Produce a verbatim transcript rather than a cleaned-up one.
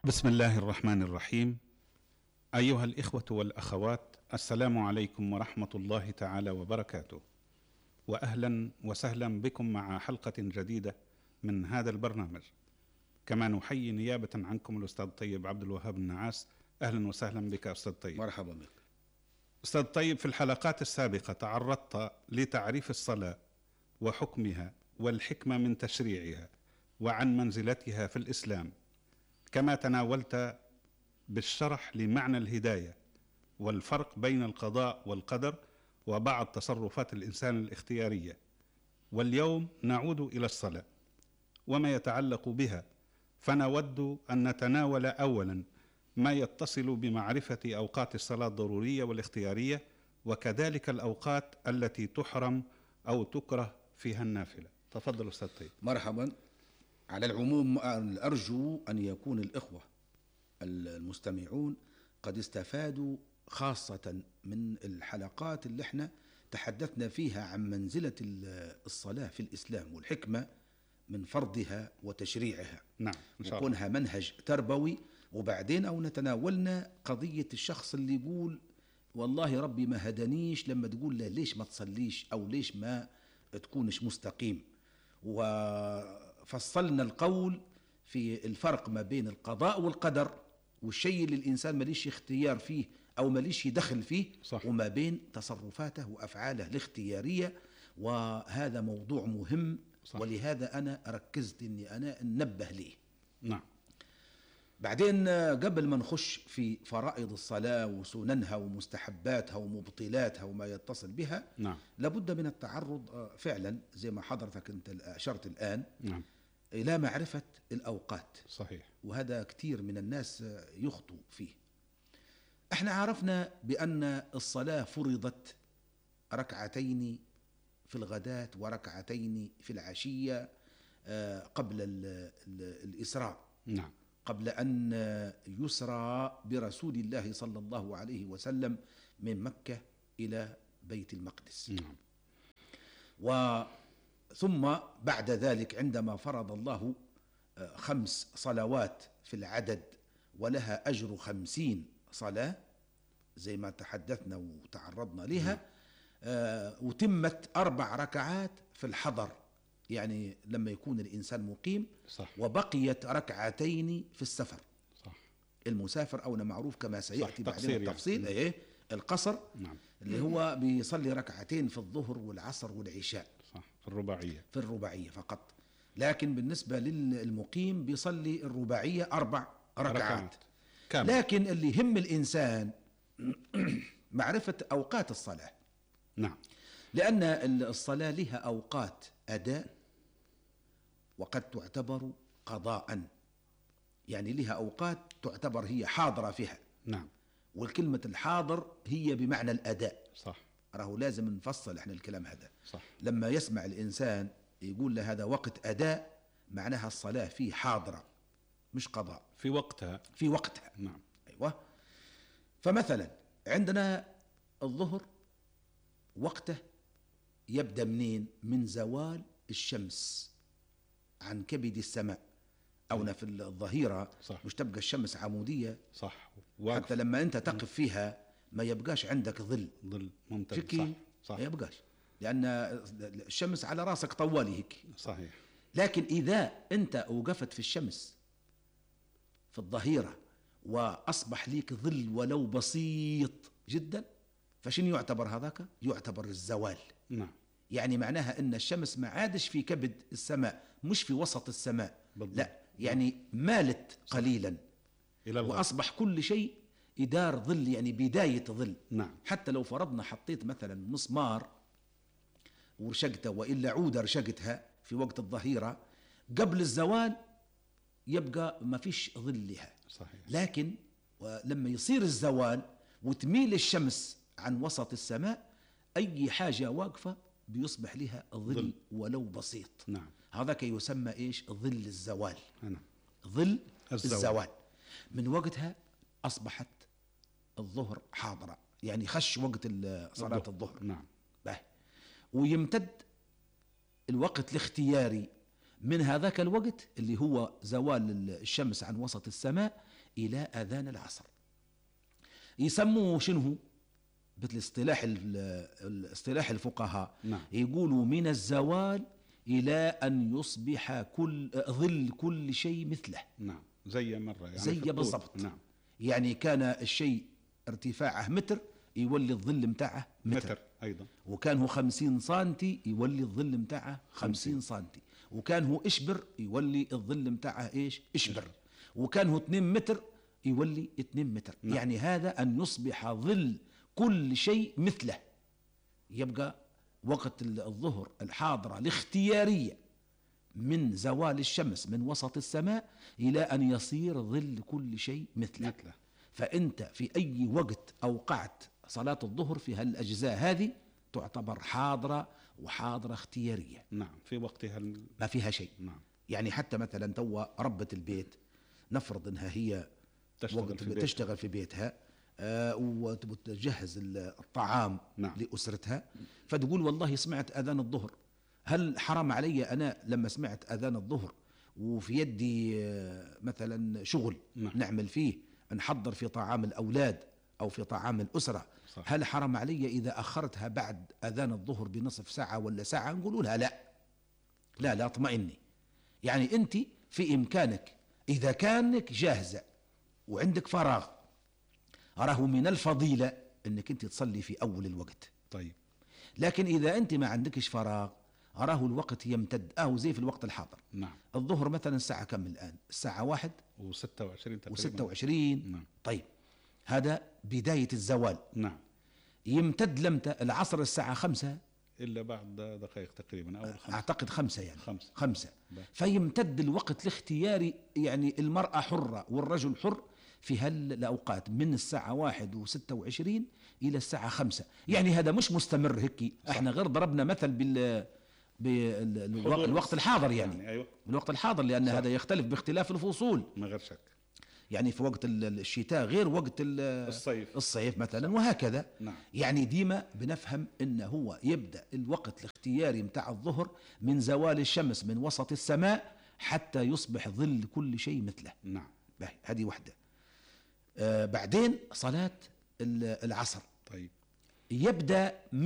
بسم الله الرحمن الرحيم. أيها الإخوة والأخوات، السلام عليكم ورحمة الله تعالى وبركاته، وأهلا وسهلا بكم مع حلقة جديدة من هذا البرنامج. كما نحيي نيابة عنكم الأستاذ طيب عبد الوهاب النعاس. أهلا وسهلا بك أستاذ طيب. مرحبا بك أستاذ طيب. في الحلقات السابقة تعرضت لتعريف الصلاة وحكمها والحكمة من تشريعها وعن منزلتها في الإسلام، كما تناولت بالشرح لمعنى الهداية والفرق بين القضاء والقدر وبعض تصرفات الإنسان الاختيارية. واليوم نعود إلى الصلاة وما يتعلق بها، فنود أن نتناول أولا ما يتصل بمعرفة أوقات الصلاة الضرورية والاختيارية، وكذلك الأوقات التي تحرم أو تكره فيها النافلة. تفضل أستاذ طيب. مرحبا. على العموم أرجو أن يكون الإخوة المستمعون قد استفادوا خاصة من الحلقات اللي احنا تحدثنا فيها عن منزلة الصلاة في الإسلام والحكمة من فرضها وتشريعها، نعم إن شاء الله، وكونها منهج تربوي. وبعدين أو نتناولنا قضية الشخص اللي يقول والله ربي ما هدانيش، لما تقول له ليش ما تصليش أو ليش ما تكونش مستقيم. وفصلنا القول في الفرق ما بين القضاء والقدر والشيء اللي الإنسان ماليش اختيار فيه أو ماليش يدخل فيه، صح. وما بين تصرفاته وأفعاله الاختيارية، وهذا موضوع مهم. صح. ولهذا أنا ركزت أني أنا ننبه ليه. نعم. بعدين قبل ما نخش في فرائض الصلاة وسننها ومستحباتها ومبطلاتها وما يتصل بها، نعم. لابد من التعرض فعلا زي ما حضرتك أنت أشرت الآن، نعم، إلى معرفة الأوقات. صحيح. وهذا كثير من الناس يخطئ فيه. احنا عرفنا بأن الصلاة فرضت ركعتين في الغداة وركعتين في العشية قبل الإسراء، نعم، قبل أن يسرى برسول الله صلى الله عليه وسلم من مكة إلى بيت المقدس. نعم. وثم بعد ذلك عندما فرض الله خمس صلوات في العدد ولها أجر خمسين صلاة زي ما تحدثنا وتعرضنا لها، نعم. آه وتمت أربع ركعات في الحضر، يعني لما يكون الإنسان مقيم. صح. وبقيت ركعتين في السفر. صح. المسافر أو معروف كما سيأتي بعدين التفصيل، يعني. ايه القصر، نعم. اللي هو بيصلي ركعتين في الظهر والعصر والعشاء. صح. في الرباعية في الرباعية فقط. لكن بالنسبة للمقيم بيصلي الرباعية أربع ركعات كامل. لكن اللي يهم الإنسان معرفة أوقات الصلاة. نعم. لأن الصلاة لها أوقات أداء وقد تعتبر قضاء، يعني لها أوقات تعتبر هي حاضرة فيها. نعم. والكلمة الحاضر هي بمعنى الأداء. صح. راهو لازم نفصل احنا الكلام هذا. صح. لما يسمع الإنسان يقول له هذا وقت أداء، معناها الصلاة فيه حاضرة مش قضاء، في وقتها. في وقتها. نعم. أيوة. فمثلا عندنا الظهر وقته يبدأ منين؟ من زوال الشمس عن كبد السماء. أو في الظهيرة صح. مش تبقى الشمس عمودية، صح. واقف. حتى لما أنت تقف فيها ما يبقاش عندك ظل. ظل ممتاز. صح. صح. ما يبقاش، لأن الشمس على راسك طوالي هيك. صحيح. لكن إذا أنت وقفت في الشمس في الظهيرة وأصبح ليك ظل ولو بسيط جدا، فشن يعتبر هذاك؟ يعتبر الزوال. نعم. يعني معناها أن الشمس ما عادش في كبد السماء، مش في وسط السماء. بالضبط. لا، يعني مالت قليلا إلى وأصبح كل شيء إدار ظل، يعني بداية ظل. نعم. حتى لو فرضنا حطيت مثلا مسمار ورشقته وإلا عودة رشقتها في وقت الظهيرة قبل الزوال يبقى ما فيش ظل لها. صحيح. لكن لما يصير الزوال وتميل الشمس عن وسط السماء، أي حاجة واقفة بيصبح لها ظل, ظل. ولو بسيط. نعم. هذا كي يسمى إيش؟ ظل الزوال. نعم. ظل الزوال. الزوال. من وقتها أصبحت الظهر حاضرة، يعني خش وقت صلاة الظهر. نعم. به. ويمتد الوقت الاختياري من هذاك الوقت اللي هو زوال الشمس عن وسط السماء إلى أذان العصر. يسموه شنو بالاصطلاح الاصطلاح الفقهاء؟ نعم. يقولوا من الزوال إلى أن يصبح كل ظل كل شيء مثله. نعم، زي مرة يعني زي بالضبط. نعم. يعني كان الشيء ارتفاعه متر يولي الظل متاعه متر, متر أيضا. وكان هو خمسين سنتي يولي الظل متاعه خمسين سنتي، وكان هو إشبر يولي الظل متاعه إيش إشبر، وكان هو اثنين متر يولي اثنين متر. نعم. يعني هذا أن يصبح ظل كل شيء مثله. يبقى وقت الظهر الحاضرة الاختيارية من زوال الشمس من وسط السماء إلى أن يصير ظل كل شيء مثله. مثله. فأنت في أي وقت أوقعت صلاة الظهر في هالأجزاء هذه تعتبر حاضرة وحاضرة اختيارية. نعم، في وقتها ال... ما فيها شيء. نعم. يعني حتى مثلا توا ربة البيت نفرض أنها هي تشتغل في, تشتغل في بيتها آه وتجهز الطعام. نعم. لأسرتها، فتقول والله سمعت أذان الظهر، هل حرام علي أنا لما سمعت أذان الظهر وفي يدي آه مثلا شغل نعم. نعمل فيه، نحضر في طعام الأولاد أو في طعام الأسرة، صح. هل حرام علي إذا أخرتها بعد أذان الظهر بنصف ساعة ولا ساعة؟ نقولوا لها لا لا لا اطمئني، يعني أنت في إمكانك إذا كانك جاهزة وعندك فراغ، أراه من الفضيلة أنك أنت تصلي في أول الوقت. طيب. لكن إذا أنت ما عندكش فراغ أراه الوقت يمتد، أهو زي في الوقت الحاضر. نعم. الظهر مثلا الساعة كم الآن؟ الساعة واحد وستة وعشرين وستة وعشرين. نعم. طيب هذا بداية الزوال. نعم. يمتد لمتى؟ العصر الساعة خمسة إلا بعد دقائق تقريبا أو خمسة. أعتقد خمسة يعني خمسة, خمسة. بقى. فيمتد الوقت الاختياري، يعني المرأة حرة والرجل حر في هالأوقات من الساعة واحد وستة وعشرين إلى الساعة خمسة. يعني هذا مش مستمر هيك، احنا غير ضربنا مثل بال بالوقت الحاضر يعني, يعني أيوة. الوقت الحاضر لأن صح. هذا يختلف باختلاف الفصول ما غير شك. يعني في وقت الشتاء غير وقت الصيف الصيف مثلا صح. وهكذا. نعم. يعني ديما بنفهم انه هو يبدأ الوقت الاختياري متاع الظهر من زوال الشمس من وسط السماء حتى يصبح ظل كل شيء مثله. نعم. هذه وحدة. آه بعدين صلاة العصر. طيب. يبدأ